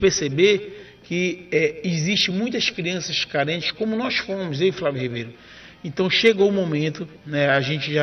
perceber que existe muitas crianças carentes, como nós fomos, eu e Flávio Ribeiro. Então chegou o momento, né, a gente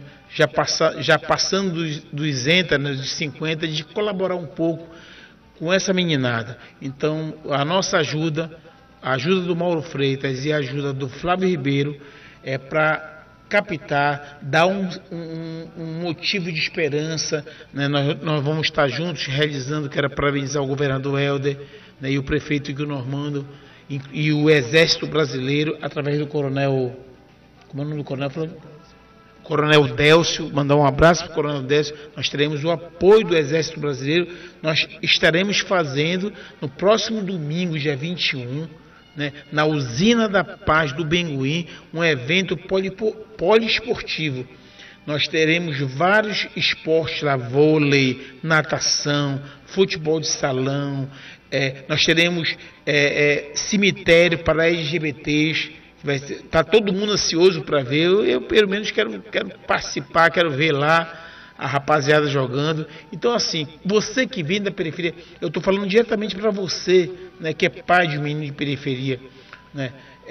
já passando dos 30, né, dos 50, de colaborar um pouco com essa meninada. Então a nossa ajuda, a ajuda do Mauro Freitas e a ajuda do Flávio Ribeiro é para captar, dar um motivo de esperança, né? Nós vamos estar juntos realizando, quero parabenizar o governador Helder, né, e o prefeito Igor Normando e o Exército Brasileiro, através do coronel, como é o nome do coronel? Coronel Délcio, mandar um abraço para o Coronel Délcio. Nós teremos o apoio do Exército Brasileiro. Nós estaremos fazendo no próximo domingo, dia 21, né, na Usina da Paz do Benguim, um evento poliesportivo. Nós teremos vários esportes lá, vôlei, natação, futebol de salão, nós teremos cemitério para LGBTs. Está todo mundo ansioso para ver. Eu pelo menos quero participar, quero ver lá a rapaziada jogando. Então, assim, você que vem da periferia, eu estou falando diretamente para você, né, que é pai de um menino de periferia, né,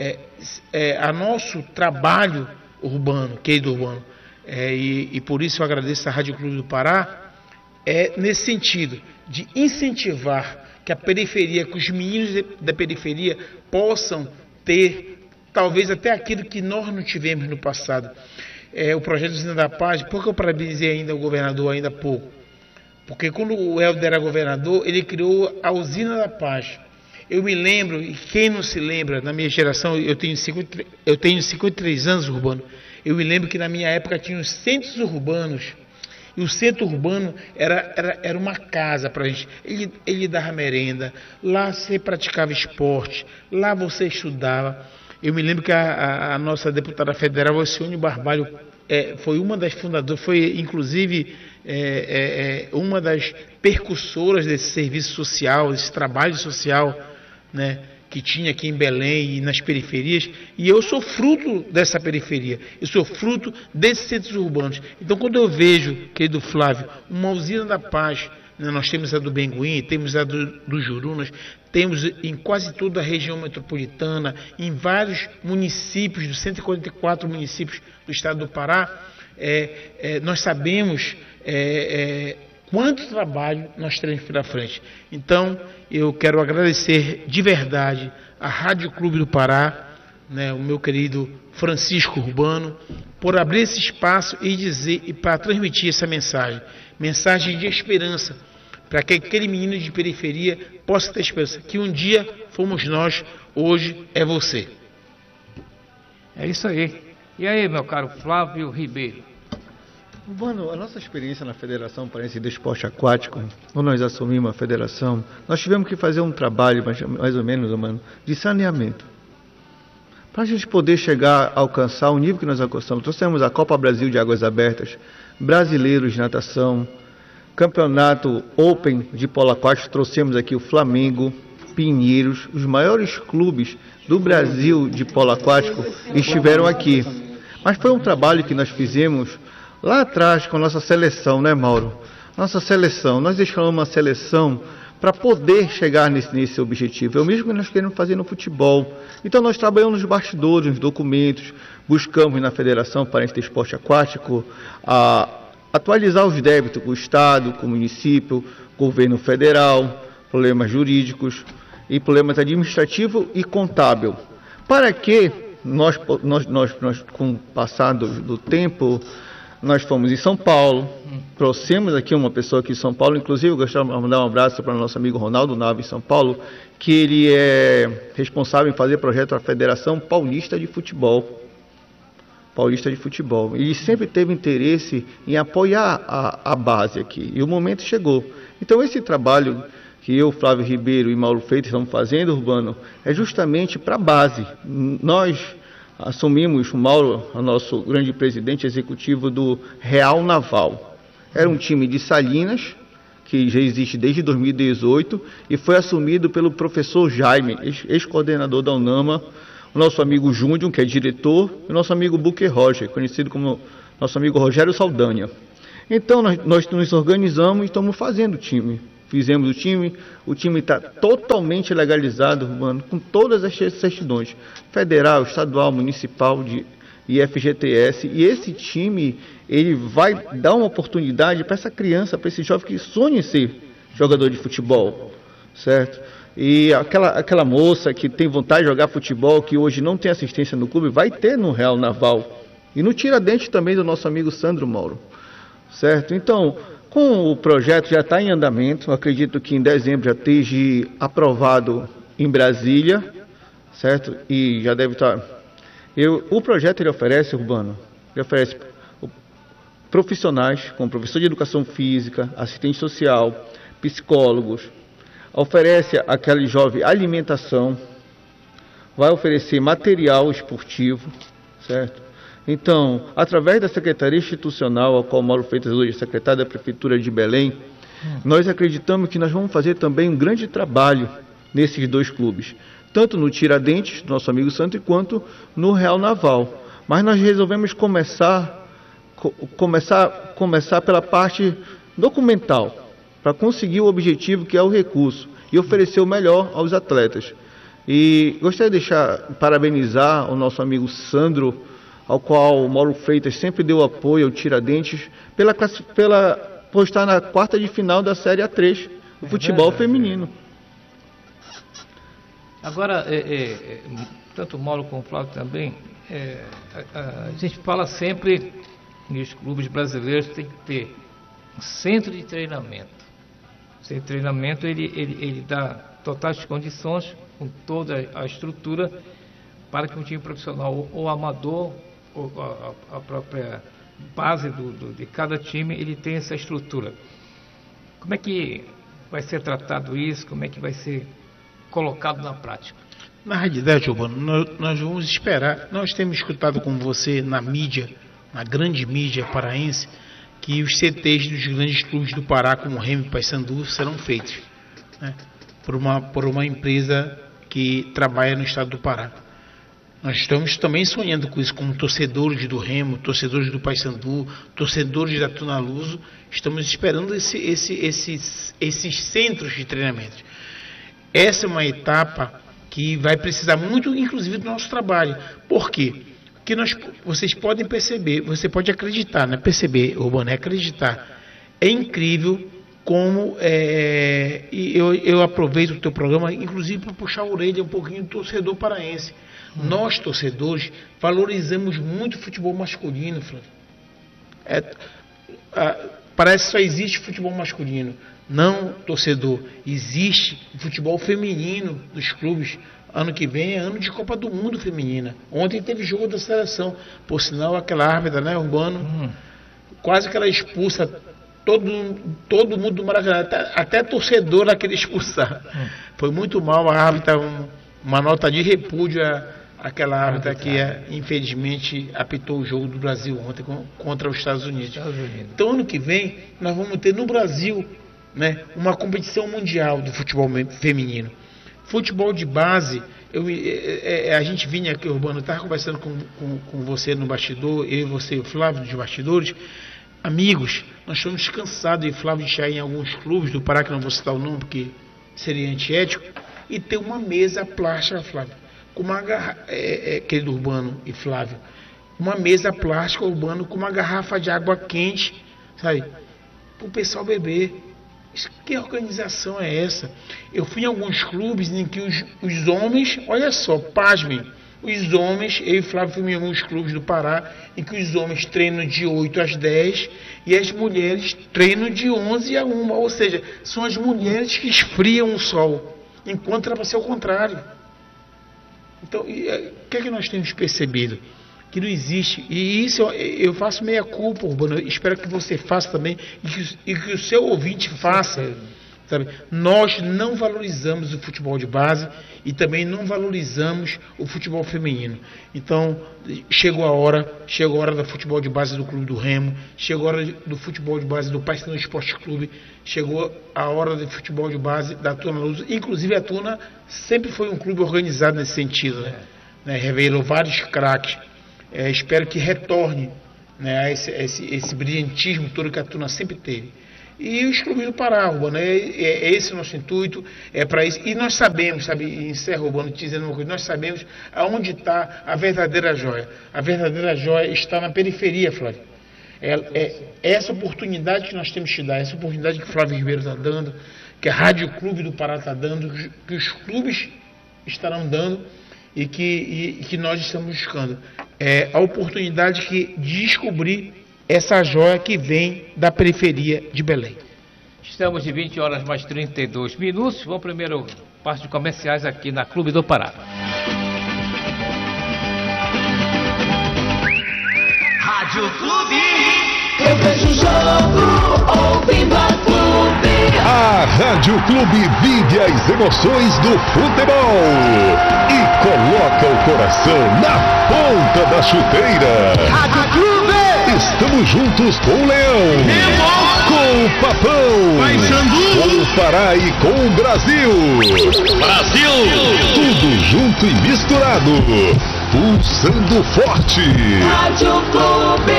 a nosso trabalho urbano, querido urbano, e por isso eu agradeço a Rádio Clube do Pará, nesse sentido de incentivar que a periferia, que os meninos da periferia possam ter talvez até aquilo que nós não tivemos no passado. O projeto Usina da Paz, por que eu parabenizei ainda o governador ainda há pouco? Porque quando o Helder era governador, ele criou a Usina da Paz. Eu me lembro, e quem não se lembra, na minha geração, eu tenho 53 anos urbano, eu me lembro que na minha época tinha os centros urbanos, e o centro urbano era uma casa para a gente. Ele dava merenda, lá você praticava esporte, lá você estudava. Eu me lembro que a nossa deputada federal, Alcione Barbalho, foi uma das fundadoras, foi inclusive uma das percussoras desse serviço social, desse trabalho social, né, que tinha aqui em Belém e nas periferias. E eu sou fruto dessa periferia, eu sou fruto desses centros urbanos. Então, quando eu vejo, querido Flávio, uma Usina da Paz, nós temos a do Benguim, temos a do Jurunas, temos em quase toda a região metropolitana, em vários municípios, dos 144 municípios do estado do Pará, nós sabemos quanto trabalho nós teremos pela frente. Então, eu quero agradecer de verdade a Rádio Clube do Pará, né, o meu querido Francisco Urbano, por abrir esse espaço e para transmitir essa mensagem de esperança, para que aquele menino de periferia possa ter esperança, que um dia fomos nós, hoje é você. É isso aí. E aí, meu caro Flávio Ribeiro? Mano, a nossa experiência na Federação Paraense do Esporte Aquático, quando nós assumimos a federação, nós tivemos que fazer um trabalho, mais ou menos, mano, de saneamento. Para a gente poder chegar a alcançar o nível que nós alcançamos. Trouxemos a Copa Brasil de Águas Abertas, Brasileiros de Natação, Campeonato Open de Polo Aquático, trouxemos aqui o Flamengo, Pinheiros, os maiores clubes do Brasil de polo aquático estiveram aqui. Mas foi um trabalho que nós fizemos lá atrás com a nossa seleção, né, Mauro? Nossa seleção, nós deixamos uma seleção para poder chegar nesse objetivo. É o mesmo que nós queremos fazer no futebol. Então nós trabalhamos nos bastidores, nos documentos, buscamos na Federação Paraense de Esporte Aquático atualizar os débitos com o Estado, com o município, governo federal, problemas jurídicos e problemas administrativos e contábil. Para que nós com o passar do tempo, nós fomos em São Paulo, trouxemos aqui uma pessoa aqui em São Paulo, inclusive eu gostaria de mandar um abraço para o nosso amigo Ronaldo Nava em São Paulo, que ele é responsável em fazer projeto da Federação Paulista de Futebol. Ele sempre teve interesse em apoiar a base aqui, e o momento chegou. Então esse trabalho que eu, Flávio Ribeiro e Mauro Freitas estamos fazendo, Urbano, é justamente para a base. Nós assumimos, o Mauro, o nosso grande presidente executivo do Real Naval. Era um time de Salinas, que já existe desde 2018, e foi assumido pelo professor Jaime, ex-coordenador da UNAMA, o nosso amigo Júnior, que é diretor, e o nosso amigo Buque Roger, conhecido como nosso amigo Rogério Saldanha. Então nós nos organizamos e estamos fazendo time. fizemos o time está totalmente legalizado, Urbano, com todas as certidões, federal, estadual, municipal e FGTS, e esse time, ele vai dar uma oportunidade para essa criança, para esse jovem que sonha em ser jogador de futebol, certo? E aquela moça que tem vontade de jogar futebol, que hoje não tem assistência no clube, vai ter no Real Naval. E no Tiradentes também do nosso amigo Sandro Mauro, certo? Então, com o projeto já está em andamento, acredito que em dezembro já esteja aprovado em Brasília, certo? E já deve estar... o projeto ele oferece, Urbano, ele oferece profissionais, como professor de educação física, assistente social, psicólogos, oferece àquele jovem alimentação, vai oferecer material esportivo, certo? Então, através da Secretaria Institucional, a qual Mauro Freitas hoje é secretário da Prefeitura de Belém, nós acreditamos que nós vamos fazer também um grande trabalho nesses dois clubes, tanto no Tiradentes, do nosso amigo Santo, quanto no Real Naval. Mas nós resolvemos começar pela parte documental, para conseguir o objetivo que é o recurso e oferecer o melhor aos atletas. E gostaria de parabenizar o nosso amigo Sandro, ao qual o Mauro Freitas sempre deu apoio ao Tiradentes, por estar na quarta de final da Série A3, do futebol feminino. Agora, tanto o Mauro como o Flávio também, a gente fala sempre que os clubes brasileiros têm que ter um centro de treinamento. O centro de treinamento, ele dá totais condições, com toda a estrutura, para que um time profissional ou amador, ou a própria base de cada time, ele tenha essa estrutura. Como é que vai ser tratado isso? Como é que vai ser colocado na prática? Na realidade, Urbano, nós vamos esperar. Nós temos escutado com você na mídia, na grande mídia paraense, que os CTs dos grandes clubes do Pará, como Remo e Paysandu, serão feitos, né, por uma empresa que trabalha no estado do Pará. Nós estamos também sonhando com isso, como torcedores do Remo, torcedores do Paysandu, torcedores da Tunaluso. Estamos esperando esses centros de treinamento. Essa é uma etapa que vai precisar muito, inclusive, do nosso trabalho. Por quê? Porque vocês podem perceber, você pode acreditar, né? Perceber, Urbano, é acreditar. É incrível como eu aproveito o teu programa, inclusive, para puxar a orelha um pouquinho do torcedor paraense. Nós, torcedores, valorizamos muito o futebol masculino, Flávio. Parece que só existe futebol masculino. Não, torcedor, existe o futebol feminino dos clubes. Ano que vem é ano de Copa do Mundo feminina. Ontem teve jogo da seleção. Por sinal, aquela árbitra, né, Urbano, quase que ela expulsa todo mundo do Maracanã, até torcedor ela queria expulsar. Foi muito mal a árbitra, uma nota de repúdio àquela árbitra que infelizmente apitou o jogo do Brasil ontem contra os Estados Unidos. Então, ano que vem, nós vamos ter no Brasil, né, uma competição mundial do futebol feminino. Futebol de base, a gente vinha aqui, Urbano, estava conversando com você no bastidor, eu e você, o Flávio, dos bastidores. Amigos, nós estamos cansados de Flávio de em alguns clubes do Pará, que não vou citar o nome porque seria antiético, e ter uma mesa plástica, Flávio, com uma querido Urbano e Flávio, uma mesa plástica, Urbano, com uma garrafa de água quente, sabe, para o pessoal beber. Que organização é essa? Eu fui em alguns clubes em que os homens, olha só, pasmem, os homens, eu e Flávio fomos em alguns clubes do Pará, em que os homens treinam de 8 às 10 e as mulheres treinam de 11 a 1, ou seja, são as mulheres que esfriam o sol, enquanto era para ser o contrário. Então, o que é que nós temos percebido? Que não existe, e isso eu faço meia culpa, Urbano, espero que você faça também, e que o seu ouvinte faça, sabe? Nós não valorizamos o futebol de base e também não valorizamos o futebol feminino. Então, chegou a hora do futebol de base do Clube do Remo, chegou a hora do futebol de base do Paysandu Esporte Clube, chegou a hora do futebol de base da Tuna Luz, inclusive a Tuna sempre foi um clube organizado nesse sentido, né? Revelou vários craques. Espero que retorne, né, a esse brilhantismo todo que a Tuna sempre teve. e os clubes do Pará, Urbano. É esse o nosso intuito, é para isso. E nós sabemos, sabe, encerro, Urbano, te dizendo uma coisa, nós sabemos aonde está a verdadeira joia. A verdadeira joia está na periferia, Flávio. Essa oportunidade que nós temos que dar, essa oportunidade que o Flávio Ribeiro está dando, que a Rádio Clube do Pará está dando, que os clubes estarão dando e que nós estamos buscando. É a oportunidade de descobrir essa joia que vem da periferia de Belém. Estamos de 20 horas mais 32 minutos. Vamos primeiro parte de comerciais aqui na Clube do Pará. Rádio Clube. Eu vejo o jogo ouvindo a Clube. A Rádio Clube vive as emoções do futebol e coloca o coração na ponta da chuteira. Rádio Clube. Estamos juntos com o Leão, com o Papão, com o Pará e com o Brasil. Brasil. Tudo junto e misturado. Pulsando forte. Rádio Clube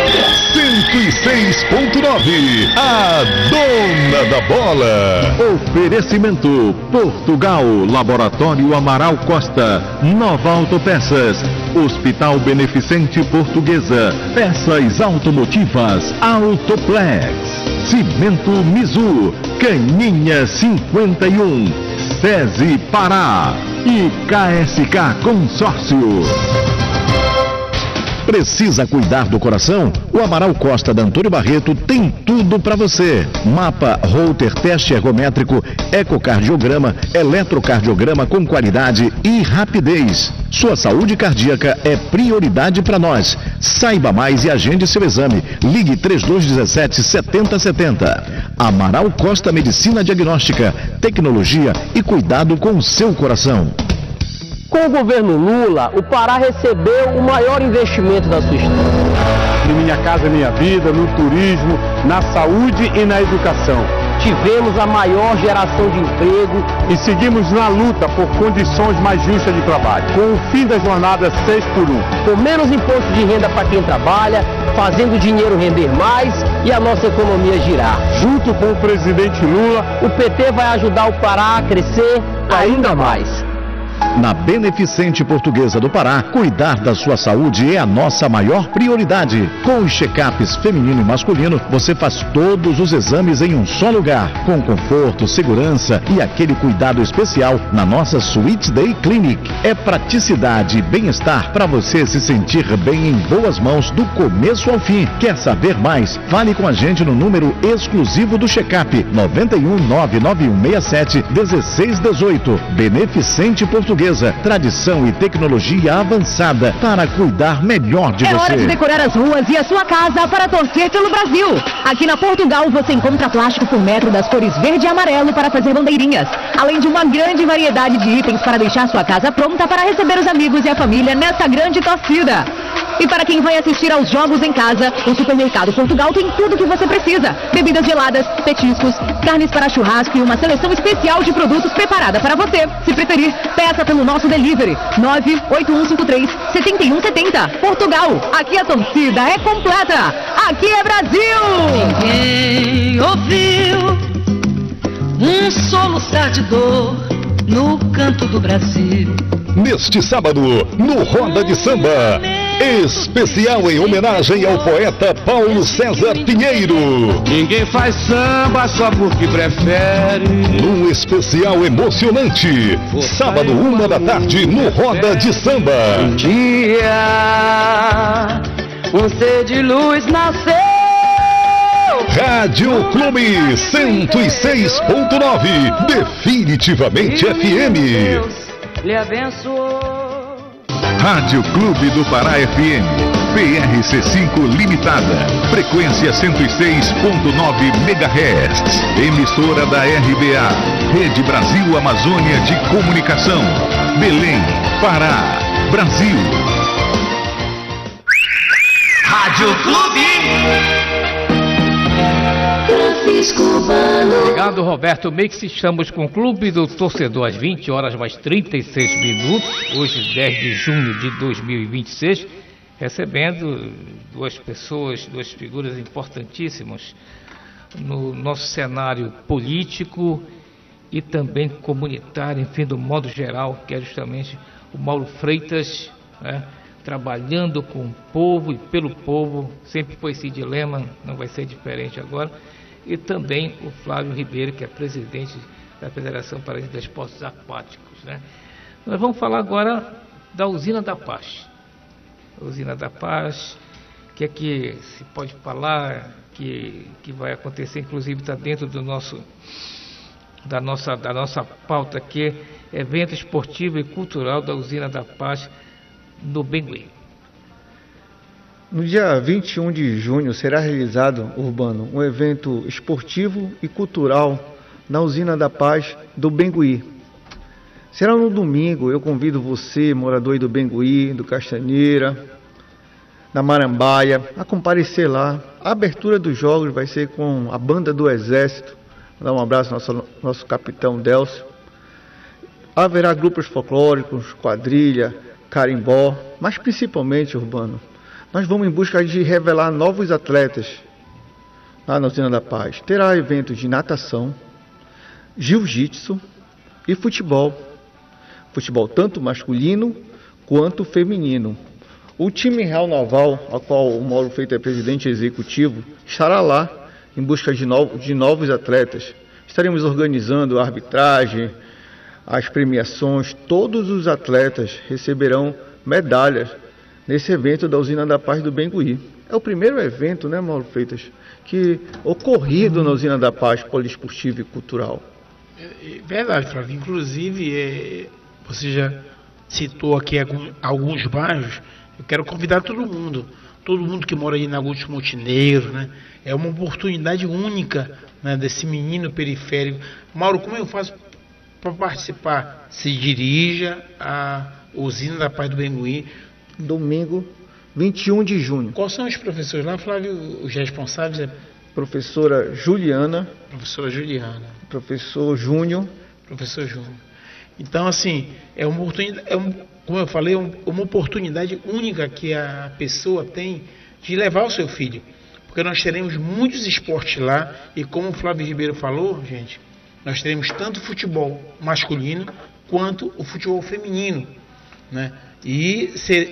106.9. A dona da bola. Oferecimento Portugal, Laboratório Amaral Costa, Nova Autopeças, Hospital Beneficente Portuguesa, Peças Automotivas, Autoplex, Cimento Mizu, Caninha 51, SESI Pará e KSK Consórcio. Precisa cuidar do coração? O Amaral Costa da Antônio Barreto tem tudo para você. Mapa, Holter, teste ergométrico, ecocardiograma, eletrocardiograma com qualidade e rapidez. Sua saúde cardíaca é prioridade para nós. Saiba mais e agende seu exame. Ligue 3217-7070. Amaral Costa Medicina Diagnóstica, tecnologia e cuidado com o seu coração. Com o governo Lula, o Pará recebeu o maior investimento da sua história. No Minha Casa Minha Vida, no turismo, na saúde e na educação. Tivemos a maior geração de emprego e seguimos na luta por condições mais justas de trabalho, com o fim da jornada 6x1. Com menos imposto de renda para quem trabalha, fazendo o dinheiro render mais e a nossa economia girar. Junto com o presidente Lula, o PT vai ajudar o Pará a crescer ainda mais. Na Beneficente Portuguesa do Pará, cuidar da sua saúde é a nossa maior prioridade. Com os check-ups feminino e masculino, você faz todos os exames em um só lugar, com conforto, segurança e aquele cuidado especial na nossa Suites Day Clinic. É praticidade e bem-estar para você se sentir bem em boas mãos do começo ao fim. Quer saber mais? Fale com a gente no número exclusivo do check-up 91991671618. Beneficente Portuguesa, tradição e tecnologia avançada para cuidar melhor de você. É hora de decorar as ruas e a sua casa para torcer pelo Brasil. Aqui na Portugal você encontra plástico por metro das cores verde e amarelo para fazer bandeirinhas, além de uma grande variedade de itens para deixar sua casa pronta para receber os amigos e a família nessa grande torcida. E para quem vai assistir aos jogos em casa, o Supermercado Portugal tem tudo o que você precisa. Bebidas geladas, petiscos, carnes para churrasco e uma seleção especial de produtos preparada para você. Se preferir, peça pelo nosso delivery 98153-7170. Portugal, aqui a torcida é completa. Aqui é Brasil! Ninguém ouviu um soluçar de dor no canto do Brasil. Neste sábado, no Roda de Samba, especial em homenagem ao poeta Paulo César Pinheiro. Ninguém faz samba só porque prefere. Num especial emocionante, sábado 1 da tarde, no Roda de Samba. Um dia, um ser de luz nasceu. Rádio Clube 106.9, definitivamente FM. Lhe abençoou. Rádio Clube do Pará FM, PRC5 Limitada, frequência 106.9 MHz, emissora da RBA, Rede Brasil Amazônia de Comunicação, Belém, Pará, Brasil. Rádio Clube. Obrigado, Roberto Mix. Estamos com o Clube do Torcedor às 20 horas mais 36 minutos, hoje 10 de junho de 2026, recebendo duas pessoas, duas figuras importantíssimas. no nosso cenário político e também comunitário, enfim, do modo geral, que é justamente o Mauro Freitas, né, trabalhando com o povo e pelo povo, sempre foi esse dilema, não vai ser diferente agora, e também o Flávio Ribeiro, que é presidente da Federação Paraense de Esportes Aquáticos, né. Nós vamos falar agora da Usina da Paz. A Usina da Paz, que é que se pode falar, que vai acontecer, inclusive está dentro do da nossa pauta aqui, evento esportivo e cultural da Usina da Paz no Bengui. No dia 21 de junho será realizado, Urbano, um evento esportivo e cultural na Usina da Paz do Bengui. Será no domingo. Eu convido você, morador do Bengui, do Castanheira, da Marambaia, a comparecer lá. A abertura dos jogos vai ser com a banda do Exército. Vou dar um abraço ao nosso capitão Delcio. Haverá grupos folclóricos, quadrilha, carimbó, mas principalmente, Urbano, nós vamos em busca de revelar novos atletas lá na Usina da Paz. Terá eventos de natação, jiu-jitsu e futebol. Futebol tanto masculino quanto feminino. O time Real Naval, ao qual o Mauro Freitas é presidente executivo, estará lá em busca de novos atletas. Estaremos organizando a arbitragem, as premiações. Todos os atletas receberão medalhas nesse evento da Usina da Paz do Bengui. É o primeiro evento, né, Mauro Freitas, que ocorrido na Usina da Paz poliesportivo e cultural. É verdade, Flávio. Inclusive, você já citou aqui alguns bairros. Eu quero convidar todo mundo que mora aí na Augusto Montenegro, né? É uma oportunidade única, né, desse menino periférico. Mauro, como eu faço para participar? Se dirija à Usina da Paz do Bengui. Domingo, 21 de junho. Quais são os professores lá, Flávio? Os responsáveis? Professora Juliana. Professora Juliana. Professor Júnior. Professor Júnior. Então, assim, é uma oportunidade, como eu falei, uma oportunidade única que a pessoa tem de levar o seu filho. Porque nós teremos muitos esportes lá e, como o Flávio Ribeiro falou, gente, nós teremos tanto futebol masculino quanto o futebol feminino, né? E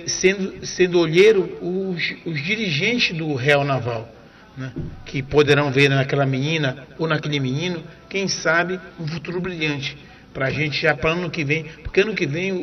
sendo olheiro os dirigentes do Real Naval, né? Que poderão ver naquela menina ou naquele menino, quem sabe, um futuro brilhante. Para a gente já para ano que vem, porque ano que vem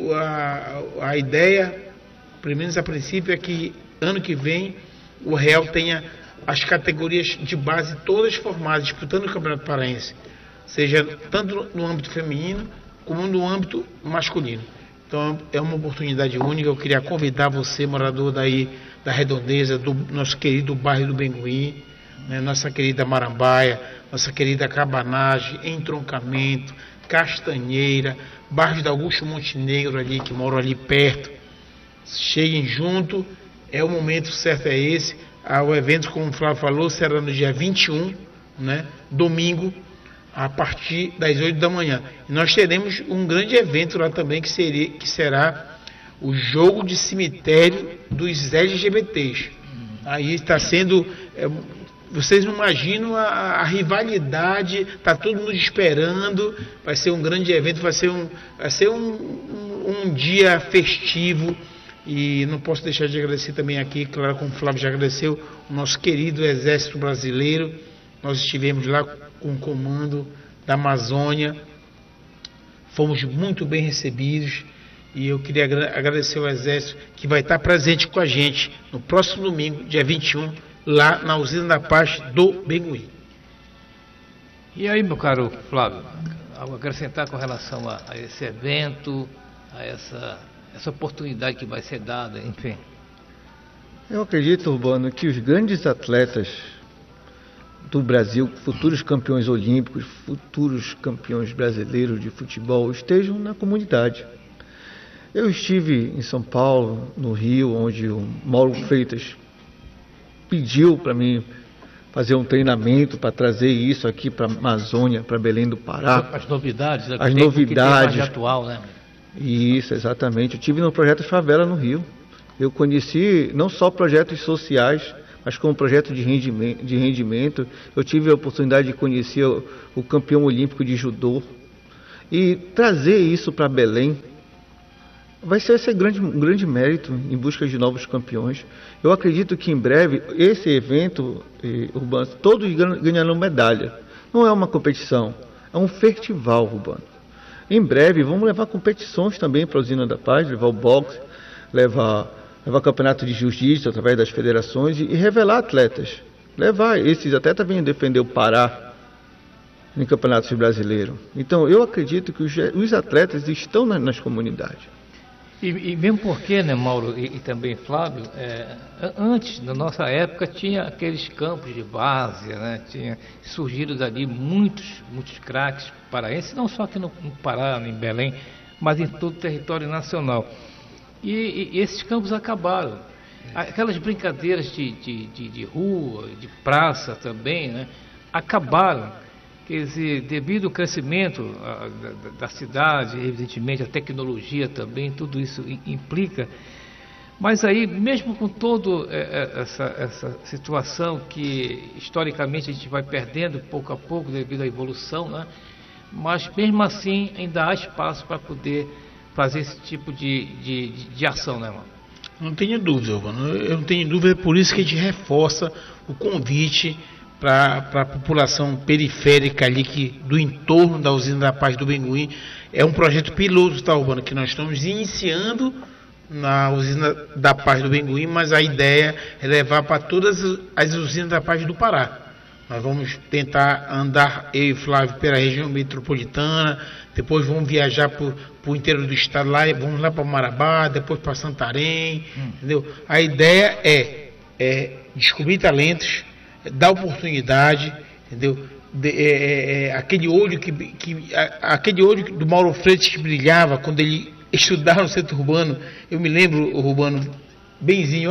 a ideia, pelo menos a princípio, é que ano que vem o Real tenha as categorias de base todas formadas, disputando o Campeonato Paraense, seja tanto no âmbito feminino como no âmbito masculino. Então é uma oportunidade única. Eu queria convidar você, morador daí da Redondeza, do nosso querido bairro do Bengui, né, nossa querida Marambaia, nossa querida Cabanagem, Entroncamento, Castanheira, bairros da Augusto Montenegro ali, que moram ali perto. Cheguem junto, o momento certo é esse. O evento, como o Flávio falou, será no dia 21, né, domingo, a partir das 8 da manhã. E nós teremos um grande evento lá também, que será o jogo de cemitério dos LGBTs. Aí está sendo... vocês não imaginam a rivalidade, está todo mundo esperando, vai ser um grande evento, vai ser um dia festivo. E não posso deixar de agradecer também aqui, claro, como o Flávio já agradeceu, o nosso querido Exército Brasileiro. Nós estivemos lá com o comando da Amazônia, fomos muito bem recebidos, e eu queria agradecer ao Exército, que vai estar presente com a gente no próximo domingo, dia 21, lá na Usina da Paz do Bengui. E aí, meu caro Flávio, algo a acrescentar com relação a esse evento, a essa oportunidade que vai ser dada, enfim? Eu acredito, Urbano, que os grandes atletas do Brasil, futuros campeões olímpicos, futuros campeões brasileiros de futebol, estejam na comunidade. Eu estive em São Paulo, no Rio, onde o Mauro Freitas pediu para mim fazer um treinamento para trazer isso aqui para a Amazônia, para Belém do Pará. As novidades. As novidades. Que atual, né? Isso, exatamente. Eu estive no Projeto Favela no Rio. Eu conheci não só projetos sociais, mas como projeto de rendimento. Eu tive a oportunidade de conhecer o campeão olímpico de judô e trazer isso para Belém. Vai ser esse um grande mérito em busca de novos campeões. Eu acredito que em breve esse evento urbano, todos ganharão medalha. Não é uma competição, é um festival urbano. Em breve vamos levar competições também para a Usina da Paz, levar o boxe, levar campeonato de jiu-jitsu através das federações e revelar atletas. Levar esses atletas vêm defender o Pará em campeonatos brasileiros. Então eu acredito que os atletas estão nas comunidades. E mesmo porque, né, Mauro e também Flávio, antes, na nossa época, tinha aqueles campos de várzea, né, tinha surgido dali muitos craques paraenses, não só aqui no Pará, em Belém, mas em todo o território nacional. E esses campos acabaram. Aquelas brincadeiras de rua, de praça também, né, acabaram. Quer dizer, devido ao crescimento da cidade, evidentemente a tecnologia também, tudo isso implica. Mas aí, mesmo com toda essa situação que historicamente a gente vai perdendo pouco a pouco devido à evolução, né? Mas mesmo assim ainda há espaço para poder fazer esse tipo de ação, né, mano? Não tenho dúvida, mano. Eu não tenho dúvida, é por isso que a gente reforça o convite para a população periférica ali do entorno da Usina da Paz do Bengüim. É um projeto piloto, tá, Urbano, que nós estamos iniciando na Usina da Paz do Bengüim, mas a ideia é levar para todas as usinas da Paz do Pará. Nós vamos tentar andar, eu e Flávio, pela região metropolitana, depois vamos viajar para o interior do estado, vamos lá para Marabá, depois para Santarém, entendeu? A ideia é descobrir talentos, dar oportunidade, entendeu? Aquele olho aquele olho do Mauro Freitas que brilhava quando ele estudava no centro urbano. Eu me lembro, o Urbano, benzinho,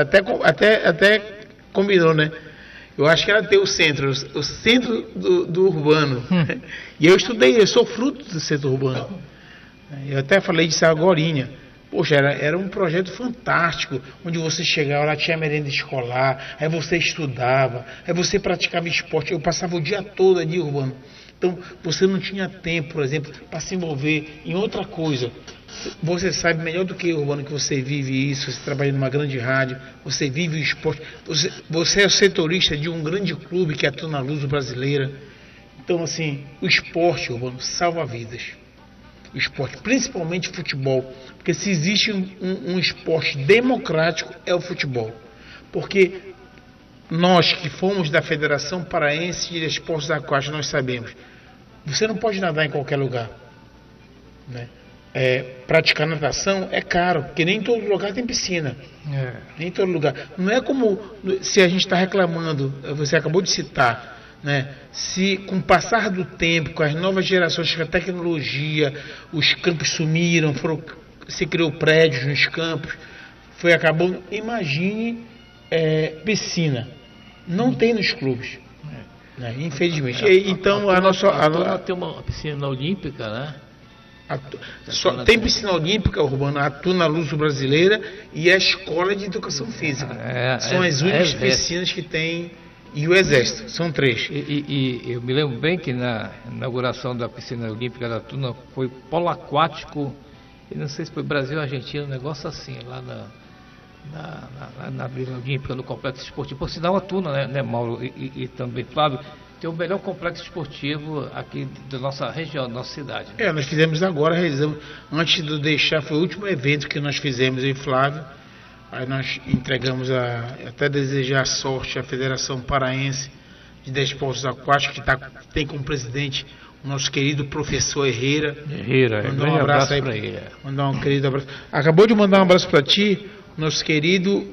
até combinou, né? Eu acho que era ter o centro do urbano. E eu estudei, eu sou fruto do centro urbano. Eu até falei disso agorinha. Poxa, era um projeto fantástico, onde você chegava, lá tinha merenda escolar, aí você estudava, aí você praticava esporte. Eu passava o dia todo ali, Urbano. Então, você não tinha tempo, por exemplo, para se envolver em outra coisa. Você sabe melhor do que eu, Urbano, que você vive isso, você trabalha numa grande rádio, você vive o esporte, você é o setorista de um grande clube que atua na Luso Brasileira. Então, assim, o esporte, Urbano, salva vidas. O esporte, principalmente futebol, porque se existe um esporte democrático, é o futebol. Porque nós que fomos da Federação Paraense de Esportes Aquáticos, nós sabemos, você não pode nadar em qualquer lugar, né? Praticar natação é caro, porque nem em todo lugar tem piscina. Nem em todo lugar. Não é como se a gente está reclamando, você acabou de citar, né? Se com o passar do tempo, com as novas gerações, com a tecnologia, os campos sumiram, se criou prédios nos campos, acabou. Imagine piscina. Não tem nos clubes, né? Infelizmente. Então a nossa tem uma piscina olímpica, né? Tem piscina olímpica, Urbano, atua na Luso Brasileira e a Escola de Educação Física. São as únicas piscinas que tem. E o Exército, são 3. E eu me lembro bem que na inauguração da piscina olímpica da Tuna foi polo aquático, e não sei se foi Brasil ou Argentina, um negócio assim, lá na Vila Olímpica, no Complexo Esportivo. Por sinal, a Tuna, né, Mauro e também Flávio, tem o melhor complexo esportivo aqui da nossa região, da nossa cidade. Nós fizemos agora, realizamos, antes de deixar, foi o último evento que nós fizemos, eu e Flávio. Aí nós entregamos até desejar sorte à Federação Paraense de Desportos Aquáticos, que tem como presidente o nosso querido professor Herrera. Mandar um abraço aí para ele. Mandar um querido abraço. Acabou de mandar um abraço para ti, nosso querido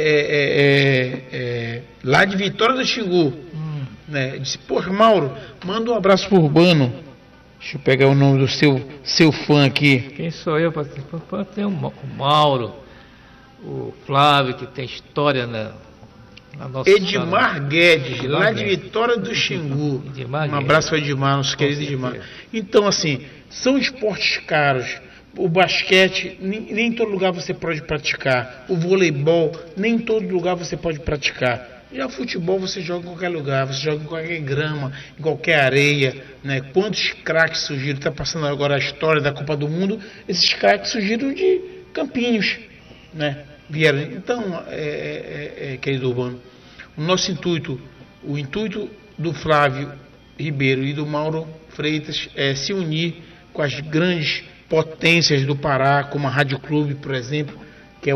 lá de Vitória do Xingu. Né? Disse, poxa, Mauro, manda um abraço pro Urbano. Deixa eu pegar o nome do seu fã aqui. Quem sou eu? Tem o Mauro. O Flávio, que tem história na nossa Edmar história. Guedes, lá de Vitória do Xingu. Um abraço para Edmar, nosso querido Edmar. Então, assim, são esportes caros. O basquete, nem em todo lugar você pode praticar. O voleibol, nem em todo lugar você pode praticar. Já o futebol você joga em qualquer lugar, você joga em qualquer grama, em qualquer areia, né? Quantos craques surgiram? Está passando agora a história da Copa do Mundo. Esses craques surgiram de Campinhos, né? Vieram. Então, querido Urbano, o nosso intuito, o intuito do Flávio Ribeiro e do Mauro Freitas é se unir com as grandes potências do Pará, como a Rádio Clube, por exemplo, que é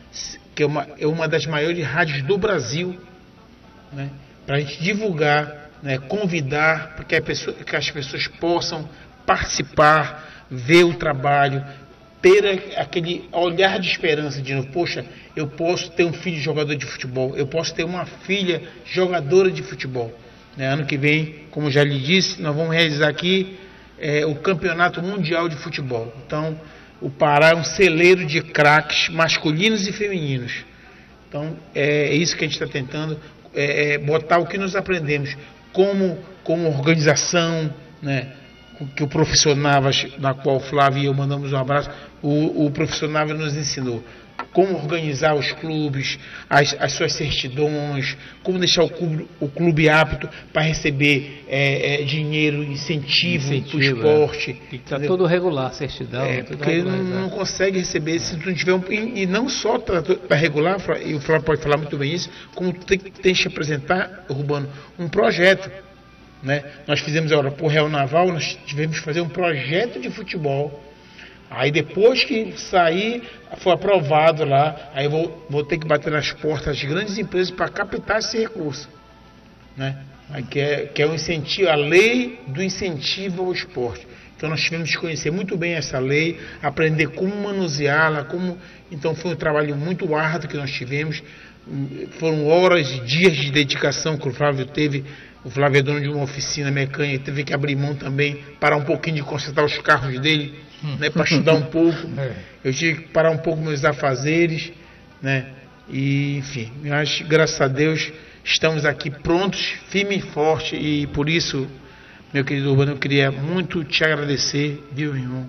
uma das maiores rádios do Brasil, né? Para a gente divulgar, né? Convidar para que as pessoas possam participar, ver o trabalho, ter aquele olhar de esperança de novo. Poxa, eu posso ter um filho jogador de futebol, eu posso ter uma filha jogadora de futebol, né? Ano que vem, como já lhe disse, nós vamos realizar aqui o Campeonato Mundial de Futebol. Então, o Pará é um celeiro de craques masculinos e femininos. Então, é isso que a gente está tentando, botar o que nós aprendemos como organização, né? Que o professor Navas, na qual o Flávio e eu mandamos um abraço, o professor Navas nos ensinou como organizar os clubes, as suas certidões, como deixar o clube apto para receber dinheiro, incentivo para o esporte. Está tudo regular, certidão. Porque ele não consegue receber se não tiver e não só para regular, e o Flávio pode falar muito bem isso, como tem que apresentar, Urbano, um projeto. Né? Nós fizemos agora para o Real Naval, nós tivemos que fazer um projeto de futebol. Aí depois que sair, foi aprovado lá, aí vou ter que bater nas portas das grandes empresas para captar esse recurso, né? Aí que é o incentivo, a lei do incentivo ao esporte. Então nós tivemos que conhecer muito bem essa lei, aprender como manuseá-la, então foi um trabalho muito árduo que nós tivemos. Foram horas e dias de dedicação que o Flávio teve. O Flávio é dono de uma oficina mecânica, teve que abrir mão também, parar um pouquinho de consertar os carros dele, né, para estudar um pouco. Eu tive que parar um pouco meus afazeres, né? E, enfim, mas graças a Deus estamos aqui prontos, firme e forte, e por isso, meu querido Urbano, eu queria muito te agradecer, viu, irmão?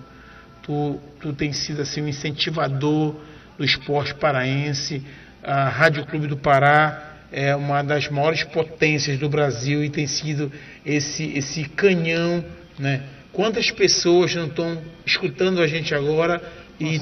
Tu tem sido assim um incentivador do esporte paraense. A Rádio Clube do Pará é uma das maiores potências do Brasil e tem sido esse canhão, né? Quantas pessoas não estão escutando a gente agora e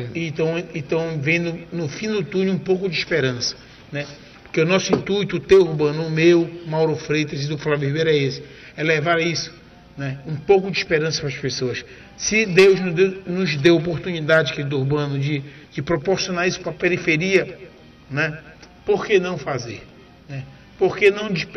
estão vendo no fim do túnel um pouco de esperança, né? Porque o nosso intuito, o teu, Urbano, o meu, Mauro Freitas e do Flávio Ribeiro é esse, é levar isso, né? Um pouco de esperança para as pessoas. Se Deus nos deu oportunidade, querido Urbano, de proporcionar isso para a periferia, né? Por que não fazer? Né? Por que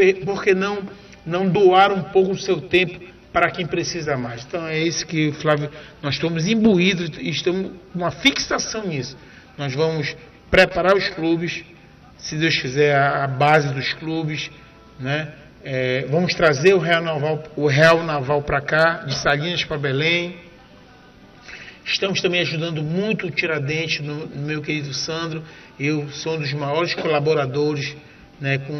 não doar um pouco do seu tempo para quem precisa mais? Então é isso que, Flávio, nós estamos imbuídos e estamos com uma fixação nisso. Nós vamos preparar os clubes, se Deus quiser, a base dos clubes, né? Vamos trazer o Real Naval para cá, de Salinas para Belém. Estamos também ajudando muito o Tiradentes, no meu querido Sandro. Eu sou um dos maiores colaboradores, né, com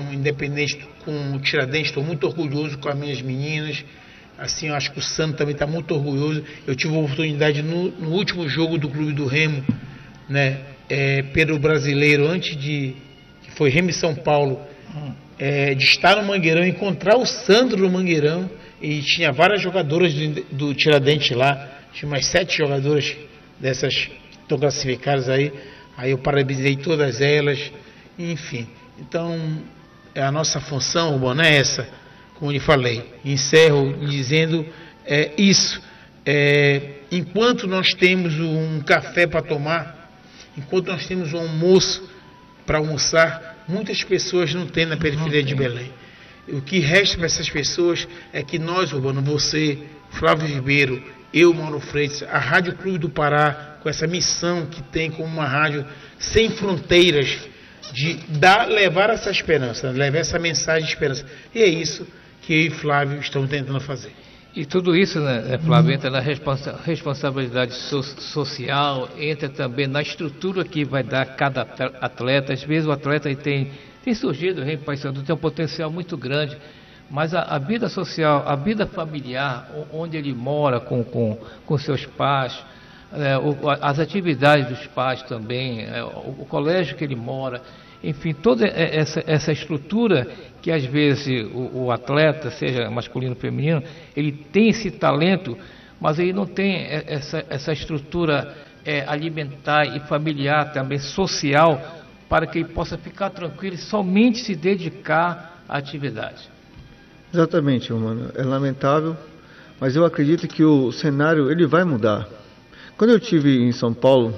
o Tiradentes. Estou muito orgulhoso com as minhas meninas. Assim, eu acho que o Sandro também está muito orgulhoso. Eu tive a oportunidade no último jogo do Clube do Remo, né, pelo Brasileiro, que foi Remo e São Paulo, de estar no Mangueirão, encontrar o Sandro no Mangueirão, e tinha várias jogadoras do Tiradentes lá. Tinha umas 7 jogadoras dessas que estão classificadas aí. Aí eu parabenizei todas elas. Enfim, então a nossa função, Urbano, é essa, como eu lhe falei. Encerro dizendo isso. Enquanto nós temos um café para tomar, enquanto nós temos um almoço para almoçar, muitas pessoas não têm na periferia de Belém. O que resta para essas pessoas é que nós, Urbano, você, Flávio Ribeiro, eu, Mauro Freitas, a Rádio Clube do Pará, com essa missão que tem como uma rádio sem fronteiras, de levar essa esperança, levar essa mensagem de esperança. E é isso que eu e Flávio estamos tentando fazer. E tudo isso, né, Flávio, entra na responsabilidade social, entra também na estrutura que vai dar cada atleta. Às vezes o atleta tem surgido, tem um potencial muito grande, mas a vida social, a vida familiar, onde ele mora com seus pais, as atividades dos pais também, o colégio que ele mora, enfim, toda essa estrutura que às vezes o atleta, seja masculino ou feminino, ele tem esse talento, mas ele não tem essa estrutura alimentar e familiar também, social, para que ele possa ficar tranquilo e somente se dedicar à atividade. Exatamente, mano. É lamentável, mas eu acredito que o cenário ele vai mudar. Quando eu estive em São Paulo,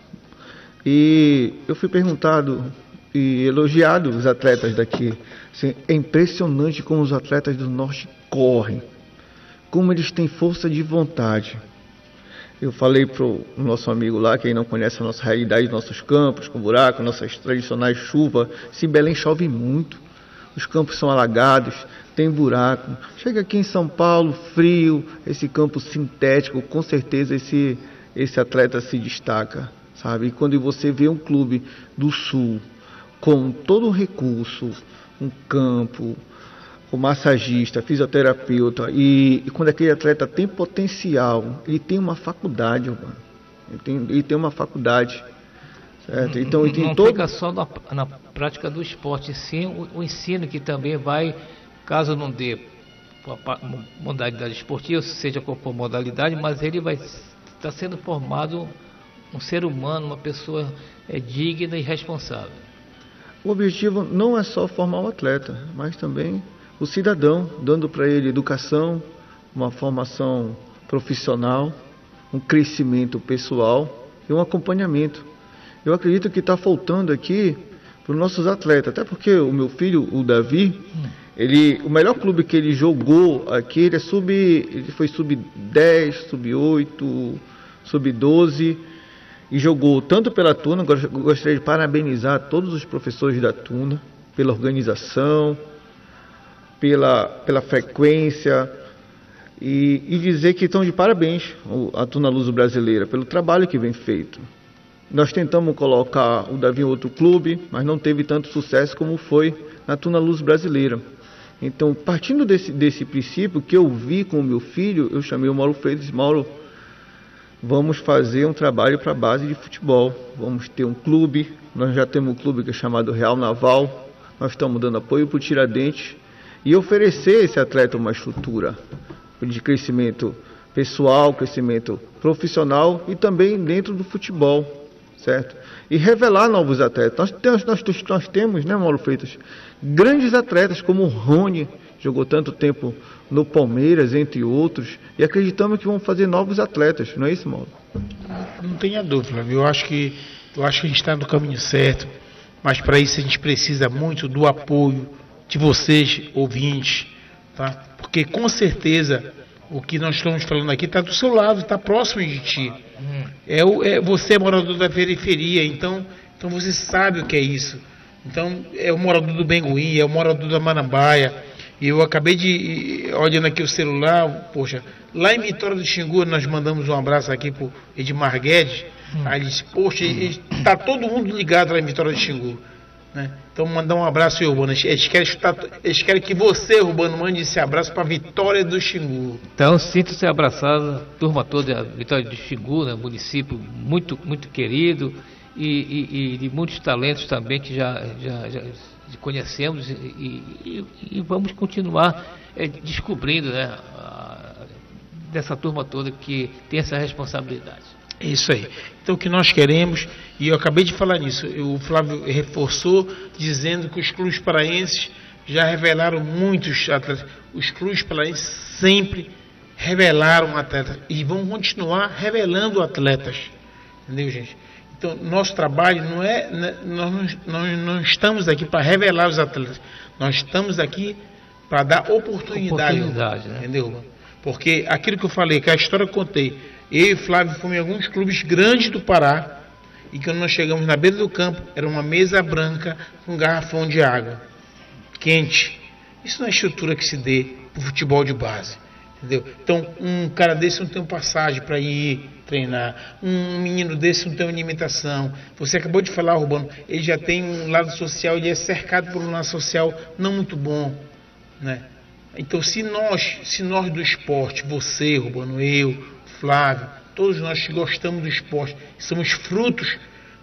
e eu fui perguntado e elogiado os atletas daqui. Assim, é impressionante como os atletas do Norte correm, como eles têm força de vontade. Eu falei para o nosso amigo lá, quem não conhece a nossa realidade, nossos campos com buraco, nossas tradicionais chuvas. Se Belém chove muito, os campos são alagados, tem buraco. Chega aqui em São Paulo, frio, esse campo sintético, com certeza esse atleta se destaca, sabe? E quando você vê um clube do Sul com todo o recurso, um campo, o massagista, fisioterapeuta, e quando aquele atleta tem potencial, ele tem uma faculdade, mano. Ele tem uma faculdade, certo? Então ele tem não todo... fica só na prática do esporte, sim o ensino que também vai, caso não dê a modalidade esportiva, seja qual for a modalidade, mas ele vai estar sendo formado um ser humano, uma pessoa digna e responsável. O objetivo não é só formar o atleta, mas também o cidadão, dando para ele educação, uma formação profissional, um crescimento pessoal e um acompanhamento. Eu acredito que está faltando aqui para os nossos atletas, até porque o meu filho, o Davi, o melhor clube que ele jogou aqui, ele foi sub-10, sub-8, sub-12, e jogou tanto pela Tuna. Gostaria de parabenizar todos os professores da Tuna pela organização, pela frequência, e dizer que estão de parabéns a Tuna Luso Brasileira pelo trabalho que vem feito. Nós tentamos colocar o Davi em outro clube, mas não teve tanto sucesso como foi na Tuna Luso Brasileira. Então, partindo desse princípio que eu vi com o meu filho, eu chamei o Mauro Freitas. Mauro, vamos fazer um trabalho para a base de futebol, vamos ter um clube. Nós já temos um clube que é chamado Real Naval, nós estamos dando apoio para o Tiradentes, e oferecer a esse atleta uma estrutura de crescimento pessoal, crescimento profissional e também dentro do futebol, certo? E revelar novos atletas. Nós temos, né, Mauro Freitas, grandes atletas como o Rony, jogou tanto tempo no Palmeiras, entre outros, e acreditamos que vão fazer novos atletas, não é isso, Mauro? Não tenha dúvida, Flávio. Eu acho que a gente está no caminho certo, mas para isso a gente precisa muito do apoio de vocês, ouvintes, tá? Porque com certeza o que nós estamos falando aqui está do seu lado, está próximo de ti. Você é morador da periferia, então você sabe o que é isso. Então é o morador do Bengui, é o morador da Marambaia. E eu acabei de, olhando aqui o celular, poxa, lá em Vitória do Xingu, nós mandamos um abraço aqui pro Edmar Guedes. Aí ele disse, poxa, está todo mundo ligado lá em Vitória do Xingu, né? Então mandar um abraço aí, Urbano. Eles querem que você, Urbano, mande esse abraço para Vitória do Xingu. Então sinta-se abraçado, turma toda, Vitória do Xingu, né? Município muito, muito querido e de muitos talentos também que já conhecemos e vamos continuar descobrindo, né, dessa turma toda que tem essa responsabilidade. É isso aí. Então o que nós queremos, e eu acabei de falar nisso, o Flávio reforçou dizendo que os clubes paraenses já revelaram muitos atletas. Os clubes paraenses sempre revelaram atletas e vão continuar revelando atletas. Entendeu, gente? Então, nosso trabalho não é... Nós não estamos aqui para revelar os atletas. Nós estamos aqui para dar oportunidade, né? Entendeu? Porque aquilo que eu falei, que a história que eu contei, eu e Flávio fomos em alguns clubes grandes do Pará, e quando nós chegamos na beira do campo, era uma mesa branca com um garrafão de água quente. Isso não é estrutura que se dê para o futebol de base. Entendeu? Então, um cara desse não tem passagem para ir treinar, um menino desse não tem uma alimentação. Você acabou de falar, Urbano, ele já tem um lado social, ele é cercado por um lado social não muito bom, né? Então, se nós do esporte, você, Urbano, eu, Flávio, todos nós que gostamos do esporte, somos frutos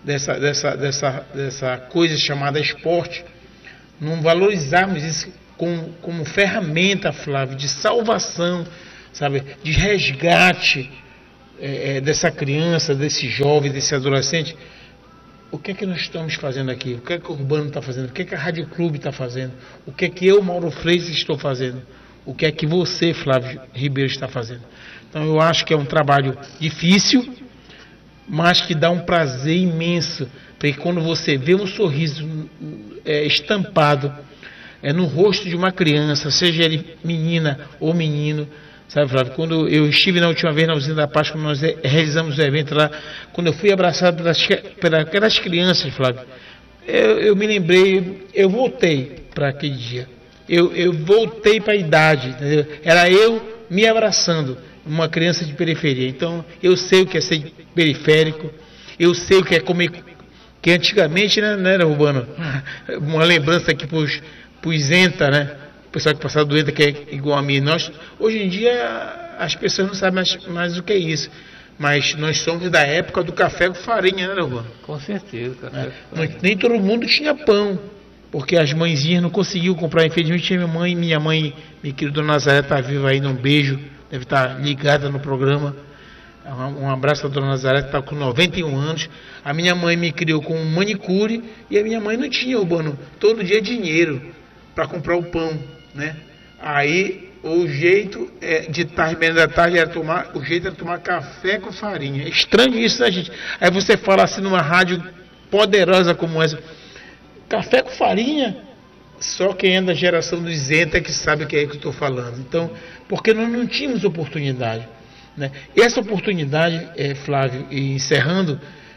dessa coisa chamada esporte, não valorizarmos isso como ferramenta, Flávio, de salvação, sabe, de resgate dessa criança, desse jovem, desse adolescente. O que é que nós estamos fazendo aqui? O que é que o Urbano está fazendo? O que é que a Rádio Clube está fazendo? O que é que eu, Mauro Freitas, estou fazendo? O que é que você, Flávio Ribeiro, está fazendo? Então eu acho que é um trabalho difícil, mas que dá um prazer imenso, porque quando você vê um sorriso estampado no rosto de uma criança, seja ele menina ou menino, sabe, Flávio? Quando eu estive na última vez na Usina da Paz, quando nós realizamos o evento lá, quando eu fui abraçado pelas crianças, Flávio, eu me lembrei, eu voltei para aquele dia, eu voltei para a idade, entendeu? Era eu me abraçando, uma criança de periferia. Então eu sei o que é ser periférico, eu sei o que é comer, que antigamente, né, não era, Urbano, uma lembrança aqui para os ENTA, né? O pessoal que passava do ENTA, que é igual a mim. Hoje em dia as pessoas não sabem mais o que é isso, mas nós somos da época do café com farinha, né, Urbano? Com certeza, café com farinha. Nem todo mundo tinha pão, porque as mãezinhas não conseguiam comprar. Infelizmente minha mãe, minha querida Dona Nazaré, está viva ainda, um beijo, deve estar ligada no programa. Um abraço a Dona Nazaré, que está com 91 anos. A minha mãe me criou com um manicure e a minha mãe não tinha, Urbano, todo dia dinheiro para comprar o pão, né? Aí o jeito de estar menos da tarde era tomar café com farinha. É estranho isso, né, gente? Aí você fala assim numa rádio poderosa como essa, café com farinha. Só quem é da geração do isenta é que sabe o que é que eu estou falando. Então, porque nós não tínhamos oportunidade, né? E essa oportunidade, Flávio, e encerrando,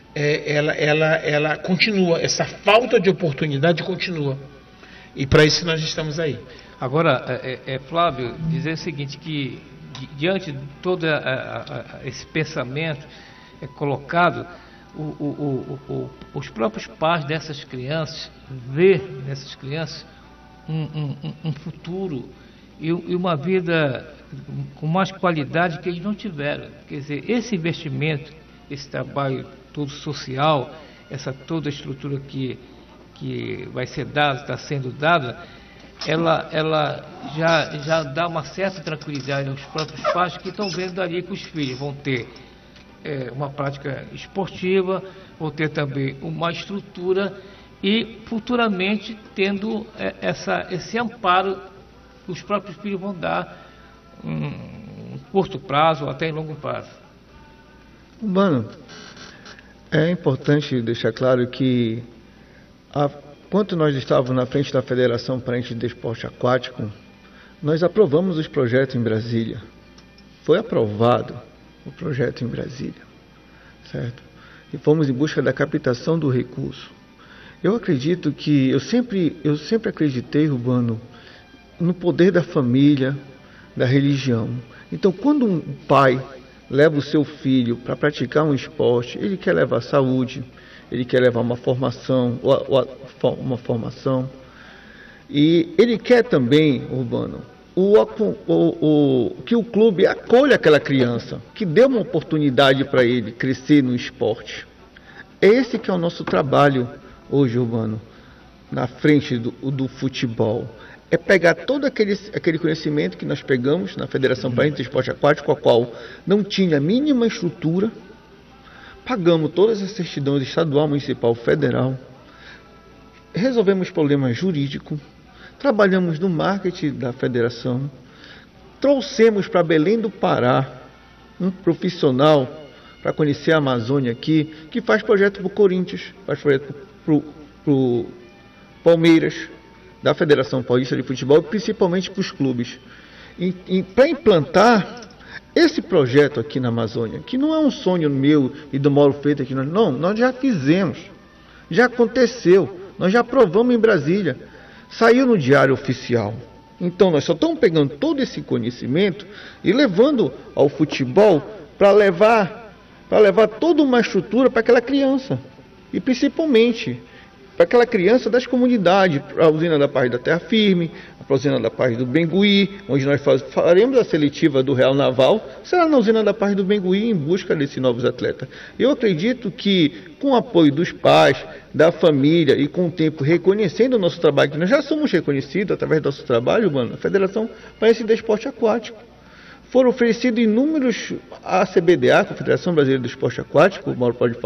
ela continua, essa falta de oportunidade continua. E para isso nós estamos aí. Agora, Flávio, dizer o seguinte, que diante de todo esse pensamento colocado, os próprios pais dessas crianças ver nessas crianças um futuro e uma vida com mais qualidade que eles não tiveram. Quer dizer, esse investimento, esse trabalho todo social, essa toda a estrutura que vai ser dada, está sendo dada, ela já dá uma certa tranquilidade aos próprios pais que estão vendo ali que os filhos vão ter uma prática esportiva, vão ter também uma estrutura e futuramente tendo esse amparo que os próprios filhos vão dar em curto prazo ou até em longo prazo. Mano, é importante deixar claro que quando nós estávamos na frente da Federação Paraense de Esporte Aquático, nós aprovamos os projetos em Brasília. Foi aprovado o projeto em Brasília, certo? E fomos em busca da captação do recurso. Eu acredito que, eu sempre acreditei, Urbano, no poder da família, da religião. Então, quando um pai leva o seu filho para praticar um esporte, ele quer levar saúde, ele quer levar uma formação, e ele quer também, Urbano, que o clube acolha aquela criança, que dê uma oportunidade para ele crescer no esporte. Esse que é o nosso trabalho hoje, Urbano, na frente do futebol. É pegar todo aquele conhecimento que nós pegamos na Federação Paraense de Esporte Aquático, a qual não tinha a mínima estrutura, pagamos todas as certidões estadual, municipal, federal, resolvemos problemas jurídicos, trabalhamos no marketing da federação, trouxemos para Belém do Pará um profissional para conhecer a Amazônia aqui, que faz projeto para o Corinthians, faz projeto para o Palmeiras, da Federação Paulista de Futebol, principalmente para os clubes. E para implantar esse projeto aqui na Amazônia, que não é um sonho meu e do Mauro Freitas, nós já fizemos, já aconteceu, nós já aprovamos em Brasília, saiu no Diário Oficial. Então nós só estamos pegando todo esse conhecimento e levando ao futebol para levar toda uma estrutura para aquela criança, e principalmente para aquela criança das comunidades, a usina da Paz da Terra Firme, para a usina da Paz do Bengui, onde nós faremos a seletiva do Real Naval, será na usina da Paz do Bengui em busca desses novos atletas. Eu acredito que, com o apoio dos pais, da família e com o tempo reconhecendo o nosso trabalho, que nós já somos reconhecidos através do nosso trabalho, mano, a Federação Paraense de Esporte Aquático. Foram oferecidos inúmeros, a CBDA, Confederação Brasileira do Esporte Aquático, o Mauro pode falar,